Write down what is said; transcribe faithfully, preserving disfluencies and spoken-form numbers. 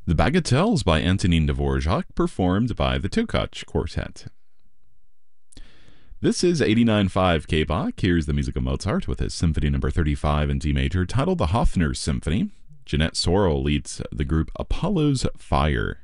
The Bagatelles by Antonin Dvorak, performed by the Tokach Quartet. This is eighty-nine point five K B A K. Here's the music of Mozart with his Symphony Number thirty-five in D major, titled the Hofner Symphony. Jeanette Sorrell leads the group Apollo's Fire.